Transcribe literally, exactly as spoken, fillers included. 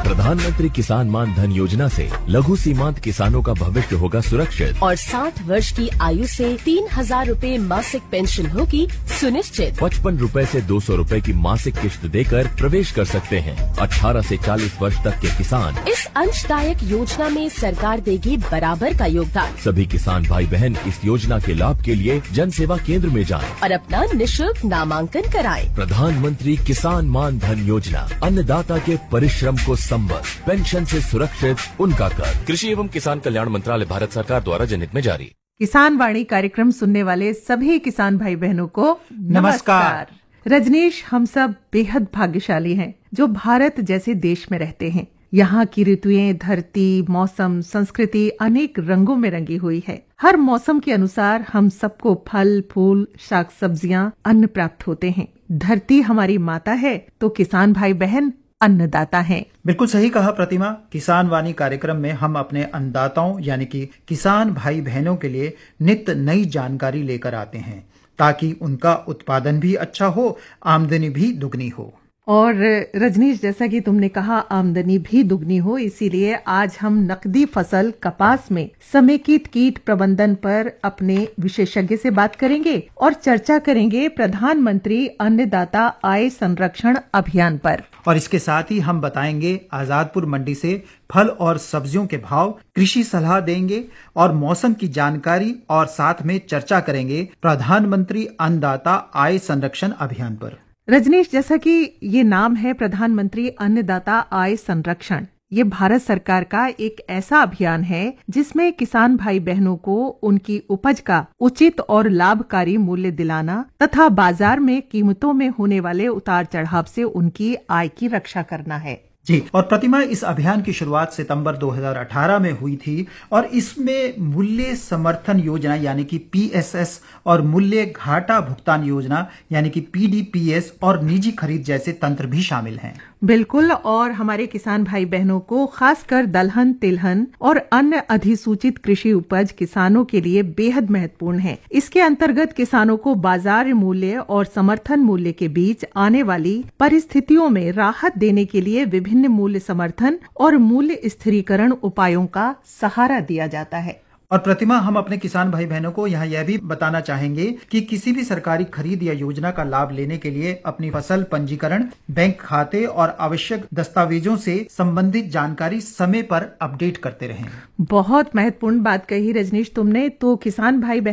प्रधानमंत्री किसान मान धन योजना से लघु सीमांत किसानों का भविष्य होगा सुरक्षित और साठ वर्ष की आयु से तीन हजार रूपए मासिक पेंशन होगी सुनिश्चित। पचपन रूपए से दो सौ रूपए की मासिक किश्त देकर प्रवेश कर सकते हैं। अठारह से चालीस वर्ष तक के किसान इस अंशदायक योजना में सरकार देगी बराबर का योगदान। सभी किसान भाई बहन इस योजना के लाभ के लिए जन सेवा केंद्र में जाएं और अपना निशुल्क नामांकन कराएं। प्रधानमंत्री किसान मान धन योजना, अन्नदाता के परिश्रम को संबल, पेंशन से सुरक्षित उनका कर। कृषि एवं किसान कल्याण मंत्रालय, भारत सरकार द्वारा जनहित में जारी। किसान वाणी कार्यक्रम सुनने वाले सभी किसान भाई बहनों को नमस्कार। रजनीश, हम सब बेहद भाग्यशाली हैं जो भारत जैसे देश में रहते हैं। यहाँ की ऋतुएं, धरती, मौसम, संस्कृति अनेक रंगों में रंगी हुई है। हर मौसम के अनुसार हम सबको फल, फूल, शाक सब्जियां, अन्न प्राप्त होते हैं। धरती हमारी माता है तो किसान भाई बहन अन्नदाता हैं। बिल्कुल सही कहा प्रतिमा। किसान वाणी कार्यक्रम में हम अपने अन्नदाताओं यानी कि किसान भाई बहनों के लिए नित्य नई जानकारी लेकर आते हैं ताकि उनका उत्पादन भी अच्छा हो, आमदनी भी दुगनी हो। और रजनीश, जैसा कि तुमने कहा आमदनी भी दुगनी हो, इसीलिए आज हम नकदी फसल कपास में समेकित कीट प्रबंधन पर अपने विशेषज्ञ से बात करेंगे और चर्चा करेंगे प्रधानमंत्री अन्नदाता आय संरक्षण अभियान पर। और इसके साथ ही हम बताएंगे आजादपुर मंडी से फल और सब्जियों के भाव, कृषि सलाह देंगे और मौसम की जानकारी, और साथ में चर्चा करेंगे प्रधानमंत्री अन्नदाता आय संरक्षण अभियान पर। रजनीश, जैसा कि ये नाम है प्रधानमंत्री अन्नदाता आय संरक्षण, ये भारत सरकार का एक ऐसा अभियान है जिसमें किसान भाई बहनों को उनकी उपज का उचित और लाभकारी मूल्य दिलाना तथा बाजार में कीमतों में होने वाले उतार चढ़ाव से उनकी आय की रक्षा करना है। जी, और प्रतिमा, इस अभियान की शुरुआत सितंबर दो हज़ार अठारह में हुई थी और इसमें मूल्य समर्थन योजना यानी कि पी एस एस और मूल्य घाटा भुगतान योजना यानी कि पी डी पी एस और निजी खरीद जैसे तंत्र भी शामिल हैं। बिल्कुल, और हमारे किसान भाई बहनों को खासकर दलहन, तिलहन और अन्य अधिसूचित कृषि उपज किसानों के लिए बेहद महत्वपूर्ण है। इसके अंतर्गत किसानों को बाजार मूल्य और समर्थन मूल्य के बीच आने वाली परिस्थितियों में राहत देने के लिए विभिन्न मूल्य समर्थन और मूल्य स्थिरीकरण उपायों का सहारा दिया जाता है। और प्रतिमा, हम अपने किसान भाई बहनों को यहाँ यह भी बताना चाहेंगे कि किसी भी सरकारी खरीद या योजना का लाभ लेने के लिए अपनी फसल पंजीकरण, बैंक खाते और आवश्यक दस्तावेजों से संबंधित जानकारी समय पर अपडेट करते रहें। बहुत महत्वपूर्ण बात कही रजनीश तुमने। तो किसान भाई